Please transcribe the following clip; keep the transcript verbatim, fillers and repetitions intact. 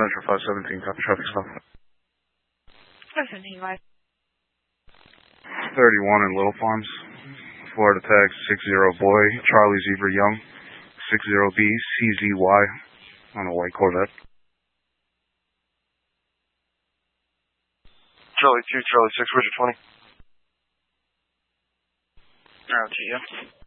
Metro five seventeen, copy traffic stop. five seventeen, live. thirty-one in Little Farms. Florida tag six zero boy, Charlie Zebra Young, six zero B, C Z Y on a white Corvette. Charlie two, Charlie six, Richard twenty. Roger, yeah.